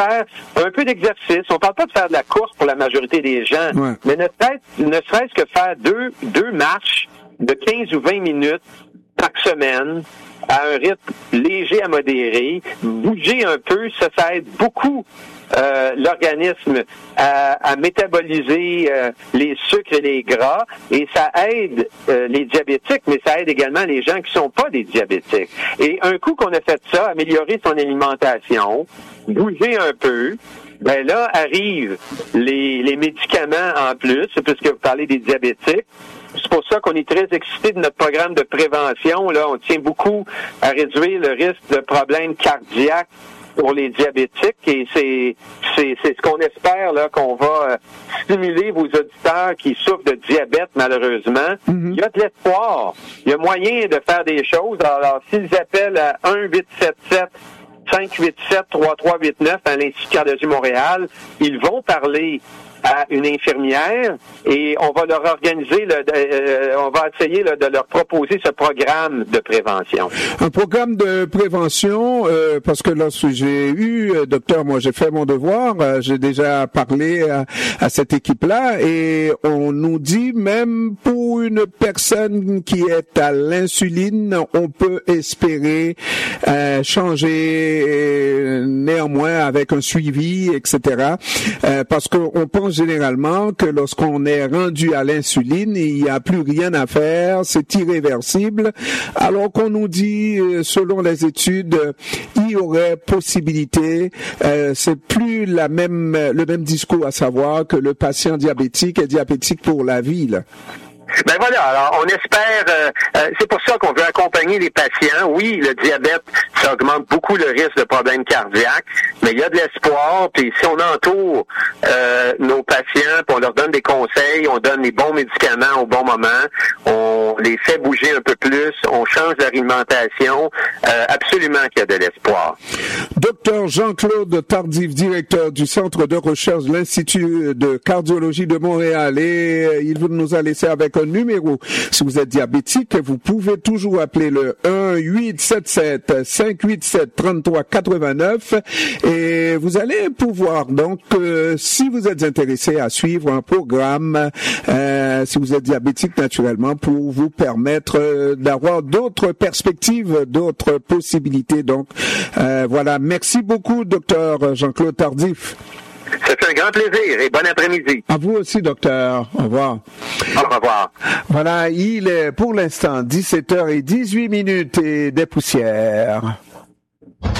faire un peu d'exercice. On parle pas de faire de la course pour la majorité des gens, mais ne serait-ce que faire deux marches de 15 ou 20 minutes par semaine à un rythme léger à modéré, bouger un peu, ça aide beaucoup l'organisme à métaboliser les sucres et les gras, et ça aide les diabétiques, mais ça aide également les gens qui sont pas des diabétiques. Et un coup qu'on a fait ça, améliorer son alimentation, bouger un peu, ben là arrivent les médicaments en plus, puisque vous parlez des diabétiques. C'est pour ça qu'on est très excités de notre programme de prévention. Là, on tient beaucoup à réduire le risque de problèmes cardiaques pour les diabétiques, et c'est ce qu'on espère là, qu'on va stimuler vos auditeurs qui souffrent de diabète malheureusement. Il y a de l'espoir. Il y a moyen de faire des choses. Alors s'ils appellent à 1-877 587-3389 à l'Institut de cardiologie Montréal, ils vont parler à une infirmière et on va leur organiser, on va essayer de leur proposer ce programme de prévention. Un programme de prévention, parce que lorsque j'ai eu, docteur, moi j'ai fait mon devoir, j'ai déjà parlé à cette équipe-là et on nous dit même pour une personne qui est à l'insuline, on peut espérer changer néanmoins avec un suivi, etc. Parce qu'on pense généralement que lorsqu'on est rendu à l'insuline, il n'y a plus rien à faire, c'est irréversible, alors qu'on nous dit, selon les études, il y aurait possibilité, c'est plus le même discours, à savoir que le patient diabétique est diabétique pour la vie, là. Ben voilà, alors on espère, c'est pour ça qu'on veut accompagner les patients. Oui, le diabète, ça augmente beaucoup le risque de problèmes cardiaques, mais il y a de l'espoir, puis si on entoure nos patients, puis on leur donne des conseils, on donne les bons médicaments au bon moment, on les fait bouger un peu plus, on change l'alimentation, absolument qu'il y a de l'espoir. Docteur Jean-Claude Tardif, directeur du Centre de recherche de l'Institut de cardiologie de Montréal, et il nous a laissé avec un numéro. Si vous êtes diabétique, vous pouvez toujours appeler le 1-877-587-3389 et vous allez pouvoir donc, si vous êtes intéressé à suivre un programme, si vous êtes diabétique naturellement, pour vous permettre d'avoir d'autres perspectives, d'autres possibilités. Donc, voilà. Merci beaucoup, docteur Jean-Claude Tardif. C'est un grand plaisir et bon après-midi. À vous aussi, docteur. Au revoir. Au revoir. Voilà, il est pour l'instant 17h18 et des poussières.